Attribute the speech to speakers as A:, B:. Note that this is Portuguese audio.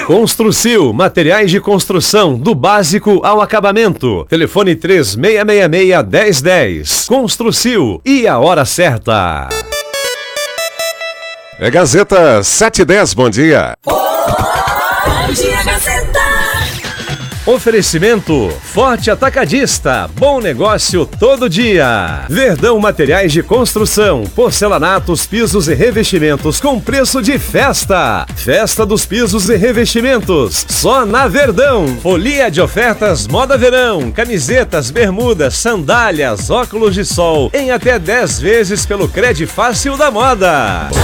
A: Construcil, materiais de construção, do básico ao acabamento. Telefone 3666-1010. Construcil, e a hora certa.
B: É Gazeta 710, bom dia.
C: Bom dia, Gazeta.
A: Oferecimento Forte Atacadista, bom negócio todo dia. Verdão Materiais de Construção, porcelanatos, pisos e revestimentos com preço de festa. Festa dos pisos e revestimentos, só na Verdão. Folia de ofertas moda verão, camisetas, bermudas, sandálias, óculos de sol, em até 10 vezes pelo Credifácil da Moda.